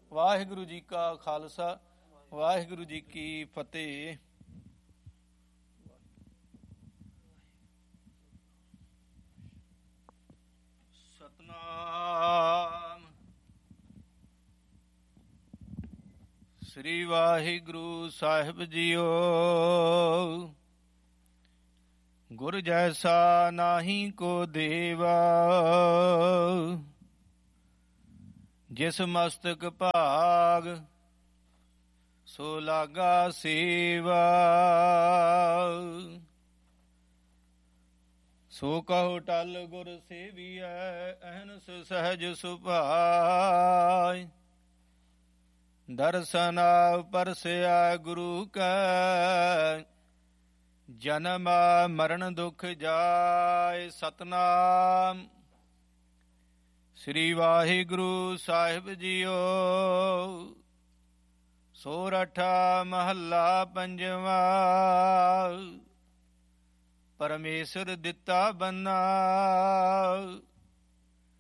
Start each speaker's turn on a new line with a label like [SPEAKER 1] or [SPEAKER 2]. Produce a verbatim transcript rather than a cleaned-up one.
[SPEAKER 1] ਵਾਹਿਗੁਰੂ ਜੀ ਕਾ ਖਾਲਸਾ, ਵਾਹਿਗੁਰੂ ਜੀ ਕੀ ਫਤਿਹ। ਸਤਨਾਮ ਸ੍ਰੀ ਵਾਹਿਗੁਰੂ ਸਾਹਿਬ ਜੀਓ। ਗੁਰ ਜੈਸਾ ਨਾਹੀ ਕੋ ਦੇਵਾ, ਜਿਸ ਮਸਤਕ ਭਾਗ ਸੋ ਲਾਗਾ ਸੇਵਾ। ਸੋ ਕਹੋ ਟਲ ਗੁਰ ਸੇਵੀਐ, ਅਹਨਸ ਸਹਿਜ ਸੁਭਾਇ। ਦਰਸ਼ਨ ਪਰਸਿਆ ਗੁਰੂ ਕੈ, ਜਨਮ ਮਰਨ ਦੁਖ ਜਾਇ। ਸਤਨਾਮ ਸ੍ਰੀ ਵਾਹਿਗੁਰੂ ਸਾਹਿਬ ਜੀਓ। ਸੋਰਠ ਮਹੱਲਾ ਪੰਜਵਾ। ਪਰਮੇਸ਼ਰ ਦਿੱਤਾ ਬੰਨਾ,